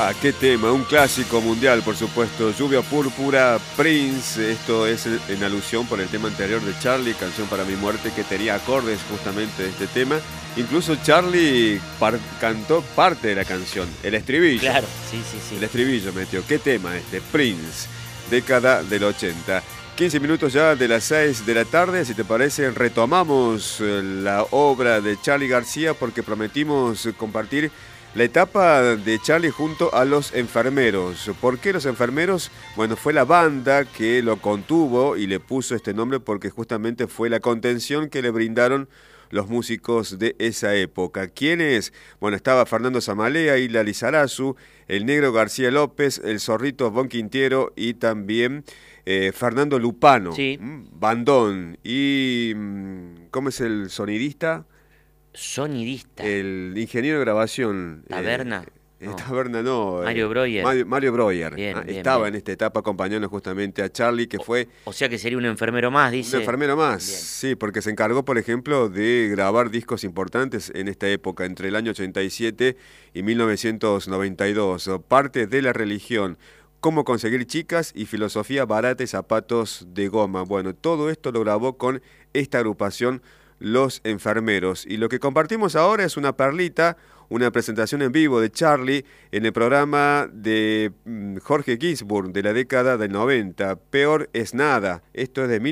Ah, qué tema, un clásico mundial, por supuesto. Lluvia Púrpura, Prince. Esto es en alusión por el tema anterior de Charlie, Canción para mi muerte, que tenía acordes justamente de este tema. Incluso Charlie cantó parte de la canción, el estribillo. Claro, sí. El estribillo metió. ¿Qué tema este? Prince, década del 80. 15 minutos ya de las 6 de la tarde, si te parece, retomamos la obra de Charly García porque prometimos compartir la etapa de Charly junto a los enfermeros. ¿Por qué los enfermeros? Bueno, fue la banda que lo contuvo y le puso este nombre porque justamente fue la contención que le brindaron los músicos de esa época. ¿Quiénes? Bueno, estaba Fernando Zamalea, Hilda Lizarazu, el Negro García López, el Zorrito Bon Quintiero y también Fernando Lupano, Sí. bandón. Y ¿cómo es el sonidista? Sonidista. El ingeniero de grabación. Taberna. No. Taberna no. Mario Breuer. Mario Breuer. Bien, Estaba bien. en esta etapa acompañando justamente a Charly, que fue... O sea que sería un enfermero más, dice. Un enfermero más, Bien. sí, porque se encargó, por ejemplo, de grabar discos importantes en esta época, entre el año 87 y 1992. Parte de la religión, cómo conseguir chicas y filosofía barata y zapatos de goma. Bueno, todo esto lo grabó con esta agrupación, Los Enfermeros. Y lo que compartimos ahora es una perlita, una presentación en vivo de Charly en el programa de Jorge Ginsburg de la década del 90. Peor es nada. Esto es de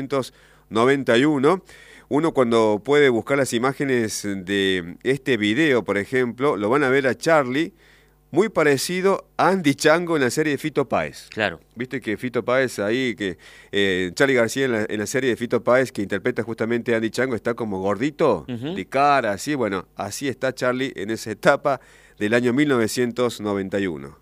1991. Uno cuando puede buscar las imágenes de este video, por ejemplo, lo van a ver a Charly muy parecido a Andy Chango en la serie de Fito Páez. Claro. Viste que Fito Páez ahí, que Charly García en la serie de Fito Páez, que interpreta justamente a Andy Chango, está como gordito, de cara, así. Bueno, así está Charly en esa etapa del año 1991.